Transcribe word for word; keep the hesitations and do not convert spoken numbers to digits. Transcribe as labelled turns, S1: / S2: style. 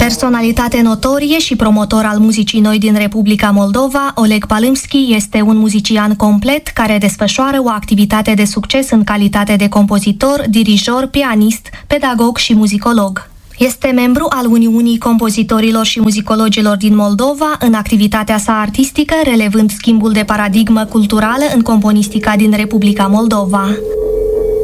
S1: Personalitate notorie și promotor al muzicii noi din Republica Moldova, Oleg Palymski este un muzician complet care desfășoară o activitate de succes în calitate de compozitor, dirijor, pianist, pedagog și muzicolog. Este membru al Uniunii Compozitorilor și Muzicologilor din Moldova în activitatea sa artistică, relevând schimbul de paradigmă culturală în componistica din Republica Moldova.